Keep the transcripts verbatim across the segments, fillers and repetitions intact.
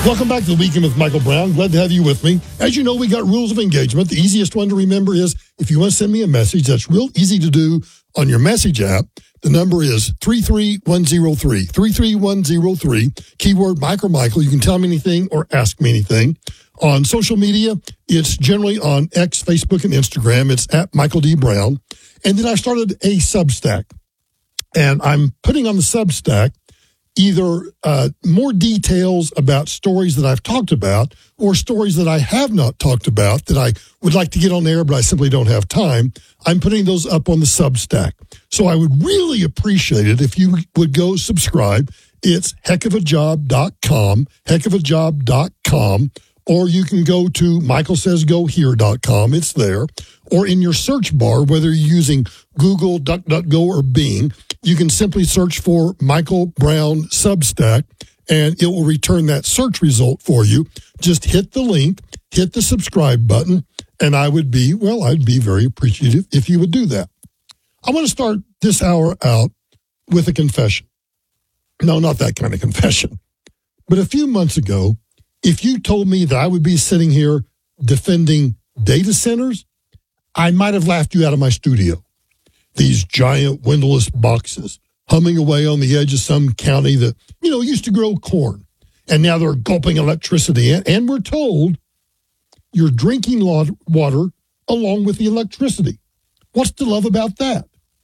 Welcome back to the Weekend with Michael Brown. Glad to have you with me. As you know, we got rules of engagement. The easiest one to remember is if you want to send me a message, that's real easy to do on your message app. The number is three three one zero three, three three one zero three, keyword Mike or Michael. You can tell me anything or ask me anything. On social media, it's generally on X, Facebook, and Instagram. It's at Michael D. Brown. And then I started a Substack. And I'm putting on the Substack either uh, more details about stories that I've talked about or stories that I have not talked about that I would like to get on air, but I simply don't have time. I'm putting those up on the Substack. So I would really appreciate it if you would go subscribe. It's heck of a job dot com, heck of a job dot com, or you can go to michael says go here dot com. It's there. Or in your search bar, whether you're using Google, DuckDuckGo, or Bing, you can simply search for Michael Brown Substack, and it will return that search result for you. Just hit the link, hit the subscribe button, and I would be, well, I'd be very appreciative if you would do that. I want to start this hour out with a confession. No, not that kind of confession. But a few months ago, if you told me that I would be sitting here defending data centers, I might have laughed you out of my studio. These giant windowless boxes humming away on the edge of some county that, you know, used to grow corn. And now they're gulping electricity. And we're told you're drinking water along with the electricity. What's to love about that?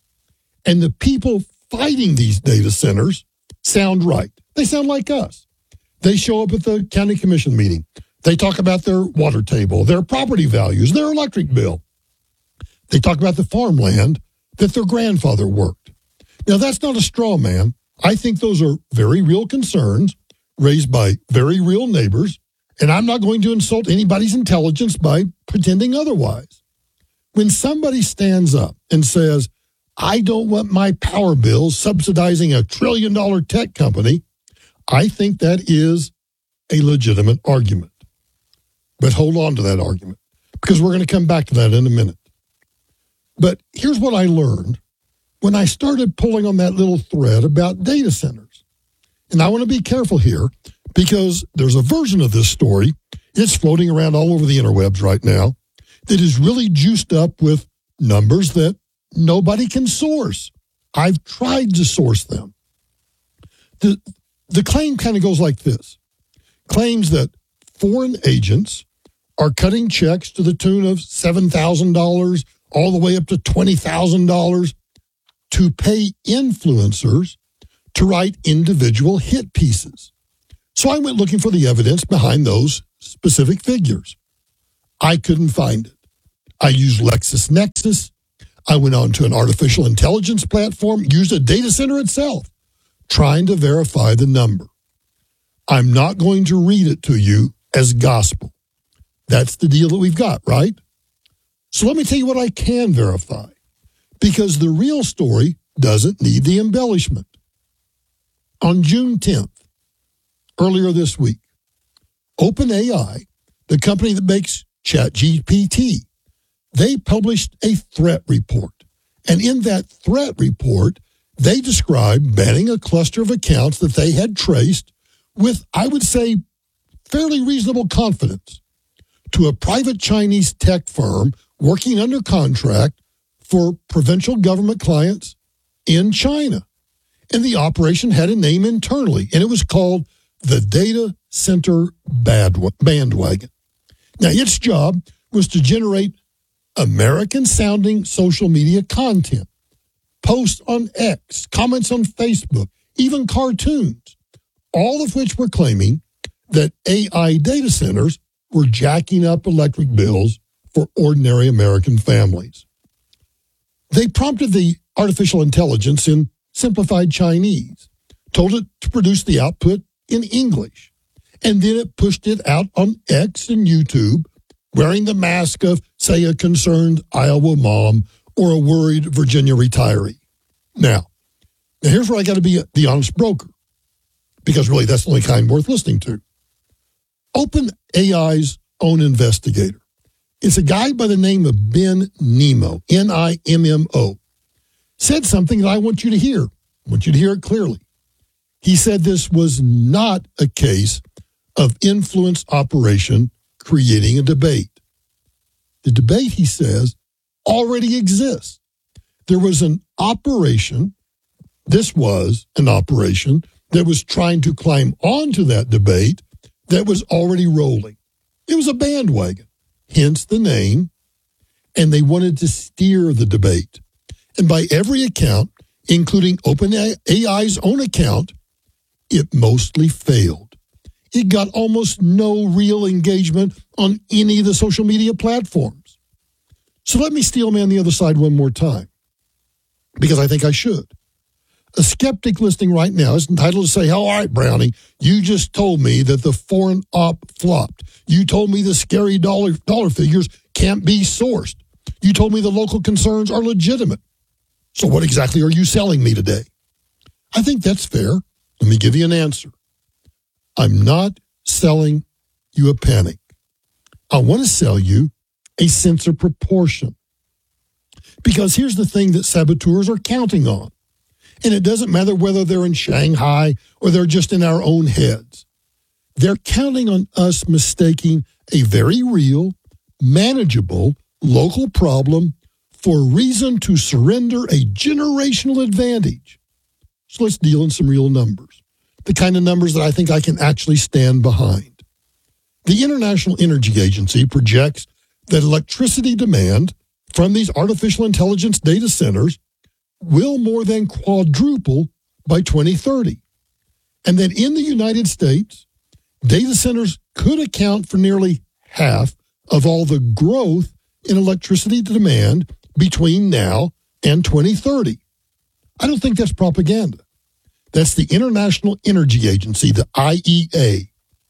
And the people fighting these data centers sound right. They sound like us. They show up at the county commission meeting. They talk about their water table, their property values, their electric bill. They talk about the farmland that their grandfather worked. Now, that's not a straw man. I think those are very real concerns raised by very real neighbors, and I'm not going to insult anybody's intelligence by pretending otherwise. When somebody stands up and says, I don't want my power bill subsidizing a trillion dollar tech company, I think that is a legitimate argument. But hold on to that argument, because we're going to come back to that in a minute. But here's what I learned when I started pulling on that little thread about data centers. And I want to be careful here because there's a version of this story, it's floating around all over the interwebs right now, that is really juiced up with numbers that nobody can source. I've tried to source them. The, the claim kind of goes like this. Claims that foreign agents are cutting checks to the tune of seven thousand dollars all the way up to twenty thousand dollars to pay influencers to write individual hit pieces. So I went looking for the evidence behind those specific figures. I couldn't find it. I used LexisNexis. I went on to an artificial intelligence platform, used a data center itself, trying to verify the number. I'm not going to read it to you as gospel. That's the deal that we've got, right? So let me tell you what I can verify, because the real story doesn't need the embellishment. On June tenth, earlier this week, OpenAI, the company that makes ChatGPT, they published a threat report. And in that threat report, they described banning a cluster of accounts that they had traced with, I would say, fairly reasonable confidence to a private Chinese tech firm working under contract for provincial government clients in China. And the operation had a name internally, and it was called the Data Center Bandwagon. Now, its job was to generate American-sounding social media content, posts on X, comments on Facebook, even cartoons, all of which were claiming that A I data centers were jacking up electric bills for ordinary American families. They prompted the artificial intelligence in simplified Chinese, told it to produce the output in English, and then it pushed it out on X and YouTube, wearing the mask of, say, a concerned Iowa mom or a worried Virginia retiree. Now, now here's where I got to be the honest broker, because really that's the only kind worth listening to. OpenAI's own investigator, it's a guy by the name of Ben Nimo, N I M M O, said something that I want you to hear. I want you to hear it clearly. He said this was not a case of influence operation creating a debate. The debate, he says, already exists. There was an operation, this was an operation that was trying to climb onto that debate that was already rolling. It was a bandwagon, hence the name, and they wanted to steer the debate. And by every account, including OpenAI's own account, it mostly failed. It got almost no real engagement on any of the social media platforms. So let me steel man the other side one more time, because I think I should. A skeptic listening right now is entitled to say, all right, Brownie, you just told me that the foreign op flopped. You told me the scary dollar, dollar figures can't be sourced. You told me the local concerns are legitimate. So what exactly are you selling me today? I think that's fair. Let me give you an answer. I'm not selling you a panic. I want to sell you a sense of proportion. Because here's the thing that saboteurs are counting on. And it doesn't matter whether they're in Shanghai or they're just in our own heads. They're counting on us mistaking a very real, manageable, local problem for a reason to surrender a generational advantage. So let's deal in some real numbers, the kind of numbers that I think I can actually stand behind. The International Energy Agency projects that electricity demand from these artificial intelligence data centers will more than quadruple by twenty thirty. And that in the United States, data centers could account for nearly half of all the growth in electricity demand between now and twenty thirty. I don't think that's propaganda. That's the International Energy Agency, the I E A.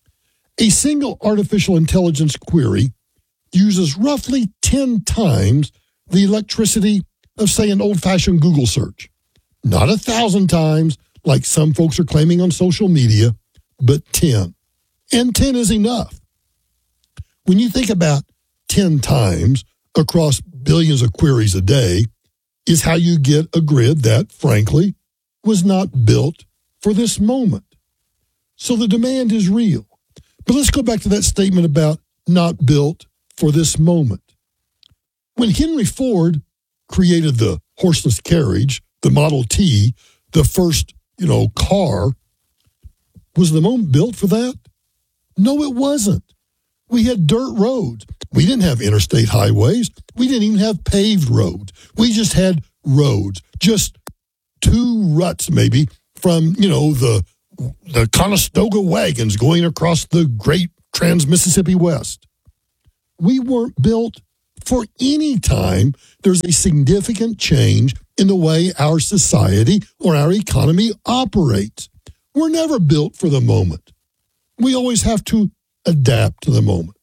A single artificial intelligence query uses roughly ten times the electricity of, say, an old-fashioned Google search. Not a thousand times, like some folks are claiming on social media, but ten. And ten is enough. When you think about ten times across billions of queries a day, is how you get a grid that, frankly, was not built for this moment. So the demand is real. But let's go back to that statement about not built for this moment. When Henry Ford created the horseless carriage, the Model T, the first, you know, car, was the moment built for that? No, it wasn't. We had dirt roads. We didn't have interstate highways. We didn't even have paved roads. We just had roads, just two ruts maybe from, you know, the the Conestoga wagons going across the great Trans-Mississippi West. We weren't built for any time there's a significant change in the way our society or our economy operates. We're never built for the moment. We always have to adapt to the moment.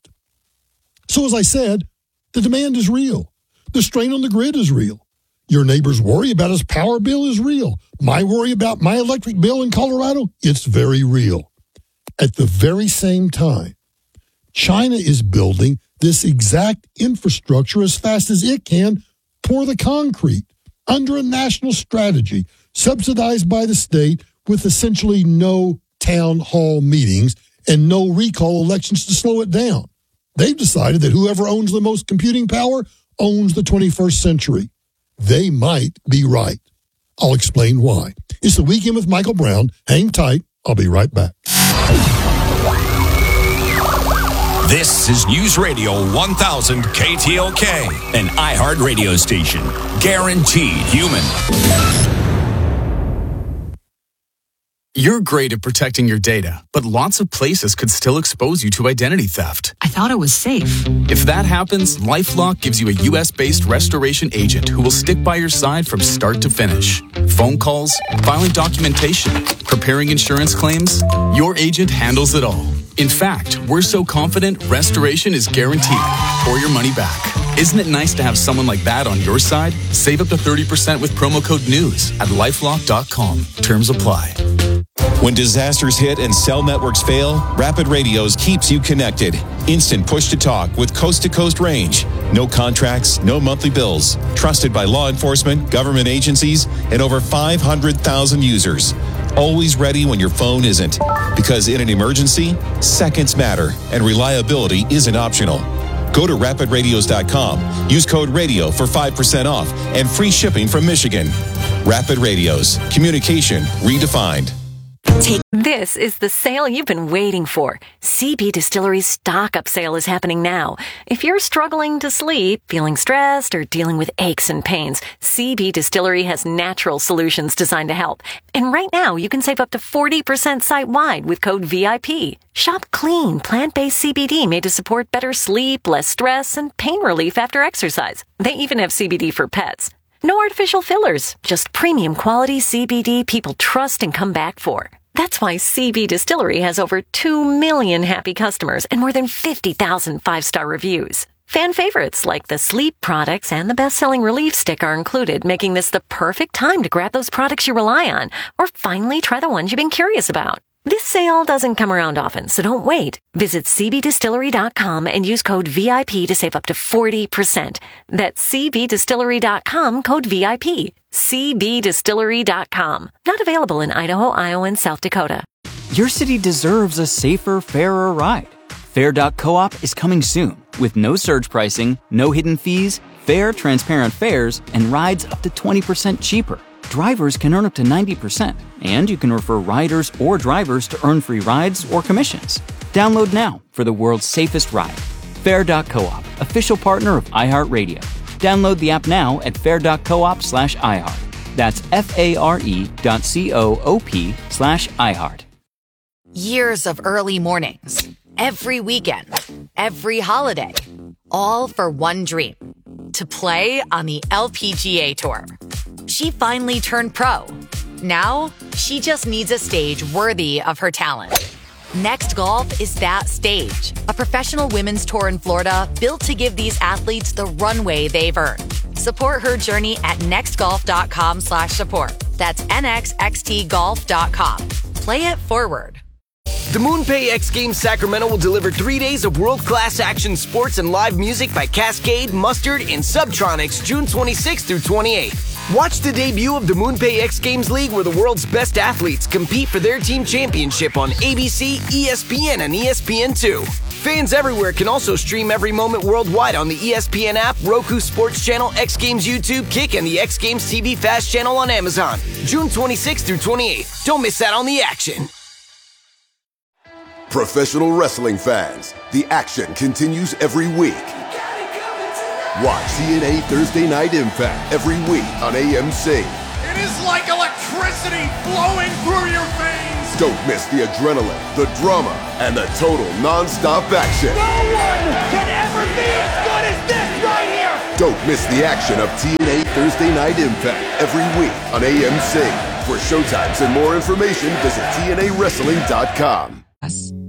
So as I said, the demand is real. The strain on the grid is real. Your neighbor's worry about his power bill is real. My worry about my electric bill in Colorado, it's very real. At the very same time, China is building this exact infrastructure as fast as it can pour the concrete under a national strategy subsidized by the state with essentially no town hall meetings and no recall elections to slow it down. They've decided that whoever owns the most computing power owns the twenty-first century. They might be right. I'll explain why. It's the Weekend with Michael Brown. Hang tight. I'll be right back. This is News Radio one thousand K T L K, an iHeart radio station. Guaranteed human. You're great at protecting your data, but lots of places could still expose you to identity theft. I thought it was safe. If that happens, LifeLock gives you a U S-based restoration agent who will stick by your side from start to finish. Phone calls, filing documentation, preparing insurance claims, your agent handles it all. In fact, we're so confident restoration is guaranteed or your money back. Isn't it nice to have someone like that on your side? Save up to thirty percent with promo code NEWS at lifelock dot com. Terms apply. When disasters hit and cell networks fail, Rapid Radios keeps you connected. Instant push-to-talk with coast-to-coast range. No contracts, no monthly bills. Trusted by law enforcement, government agencies, and over five hundred thousand users. Always ready when your phone isn't. Because in an emergency, seconds matter, and reliability isn't optional. Go to rapid radios dot com. Use code RADIO for five percent off and free shipping from Michigan. Rapid Radios. Communication redefined. Take this is the sale you've been waiting for. C B Distillery's stock up sale is happening now. If you're struggling to sleep, feeling stressed, or dealing with aches and pains, C B Distillery has natural solutions designed to help. And right now, you can save up to forty percent site-wide with code V I P. Shop clean, plant-based C B D made to support better sleep, less stress, and pain relief after exercise. They even have C B D for pets. No artificial fillers, just premium quality C B D people trust and come back for. That's why C B Distillery has over two million happy customers and more than fifty thousand five-star reviews. Fan favorites like the sleep products and the best-selling Relief Stick are included, making this the perfect time to grab those products you rely on or finally try the ones you've been curious about. This sale doesn't come around often, so don't wait. Visit c b distillery dot com and use code V I P to save up to forty percent. That's c b distillery dot com, code V I P. c b distillery dot com. Not available in Idaho, Iowa, and South Dakota. Your city deserves a safer, fairer ride. Fair dot coop is coming soon with no surge pricing, no hidden fees, fair, transparent fares, and rides up to twenty percent cheaper. Drivers can earn up to ninety percent, and you can refer riders or drivers to earn free rides or commissions. Download now for the world's safest ride. Fair dot coop, official partner of iHeartRadio. Download the app now at fair dot coop slash iHeart. That's F-A-R-E dot C-O-O-P slash iHeart. Years of early mornings, every weekend, every holiday, all for one dream, to play on the L P G A Tour. She finally turned pro. Now, she just needs a stage worthy of her talent. Next Golf is that stage, a professional women's tour in Florida built to give these athletes the runway they've earned. Support her journey at next golf dot com slash support. That's N X X T golf dot com. Play it forward. The MoonPay X Games Sacramento will deliver three days of world-class action sports and live music by Cascade, Mustard, and Subtronics June twenty-sixth through twenty-eighth. Watch the debut of the MoonPay X Games League where the world's best athletes compete for their team championship on A B C, E S P N, and E S P N two. Fans everywhere can also stream every moment worldwide on the E S P N app, Roku Sports Channel, X Games YouTube, Kick, and the X Games T V Fast channel on Amazon. June twenty-sixth through twenty-eighth. Don't miss out on the action. Professional wrestling fans, the action continues every week. Watch T N A Thursday Night Impact every week on A M C. It is like electricity flowing through your veins. Don't miss the adrenaline, the drama, and the total non-stop action. No one can ever be as good as this right here. Don't miss the action of T N A Thursday Night Impact every week on A M C. For showtimes and more information, visit T N A wrestling dot com.